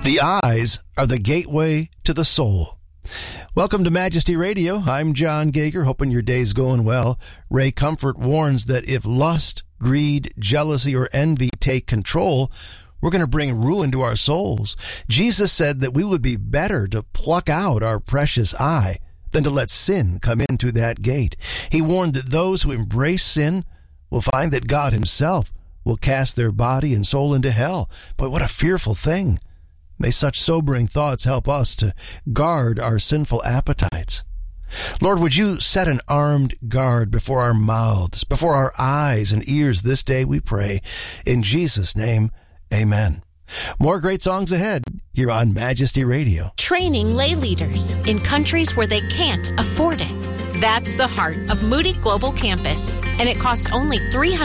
The eyes are the gateway to the soul. Welcome to Majesty Radio. I'm John Gager, hoping your day's going well. Ray Comfort warns that if lust, greed, jealousy, or envy take control, we're going to bring ruin to our souls. Jesus said that we would be better to pluck out our precious eye than to let sin come into that gate. He warned that those who embrace sin will find that God himself will cast their body and soul into hell. But what a fearful thing. May such sobering thoughts help us to guard our sinful appetites. Lord, would you set an armed guard before our mouths, before our eyes and ears this day, we pray. In Jesus' name, amen. More great songs ahead here on Majesty Radio. Training lay leaders in countries where they can't afford it. That's the heart of Moody Global Campus, and it costs only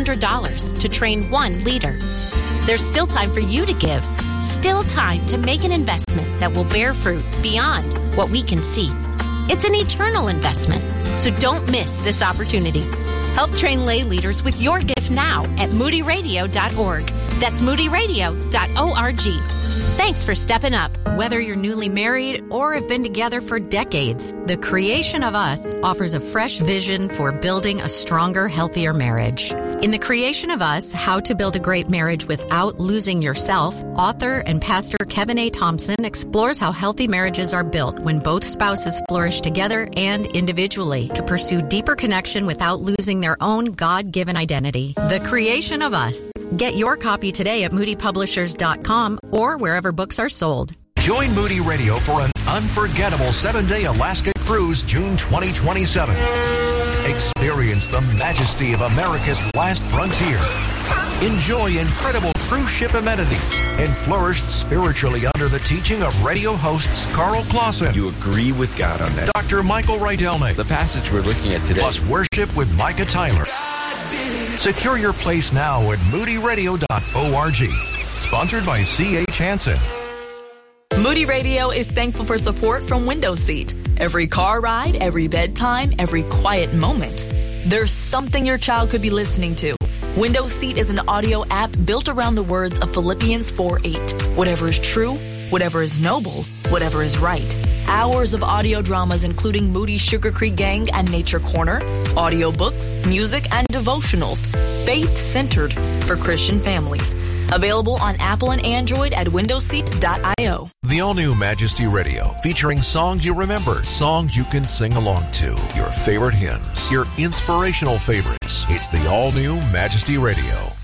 $300 to train one leader. There's still time for you to give, still time to make an investment that will bear fruit beyond what we can see. It's an eternal investment, so don't miss this opportunity. Help train lay leaders with your gift now at moodyradio.org. That's moodyradio.org. Thanks for stepping up. Whether you're newly married or have been together for decades, The Creation of Us offers a fresh vision for building a stronger, healthier marriage. In The Creation of Us, How to Build a Great Marriage Without Losing Yourself, author and pastor Kevin A. Thompson explores how healthy marriages are built when both spouses flourish together and individually to pursue deeper connection without losing their own God-given identity. The Creation of Us. Get your copy today at moodypublishers.com or wherever books are sold. Join Moody Radio for an unforgettable 7-day Alaska cruise June 2027. Experience the majesty of America's last frontier. Enjoy incredible cruise ship amenities and flourish spiritually under the teaching of radio hosts Carl Clausen. You agree with God on that. Dr. Michael Rydelnik. The passage we're looking at today. Plus worship with Micah Tyler. Secure your place now at moodyradio.org. Sponsored by C.H. Hansen. Moody Radio is thankful for support from Window Seat. Every car ride, every bedtime, every quiet moment. There's something your child could be listening to. Window Seat is an audio app built around the words of Philippians 4:8. Whatever is true, whatever is noble, whatever is right. Hours of audio dramas including Moody's Sugar Creek Gang and Nature Corner, audiobooks, music, and devotionals. Faith-centered for Christian families. Available on Apple and Android at windowseat.io. The all-new Majesty Radio, featuring songs you remember, songs you can sing along to, your favorite hymns, your inspirational favorites. It's the all-new Majesty Radio.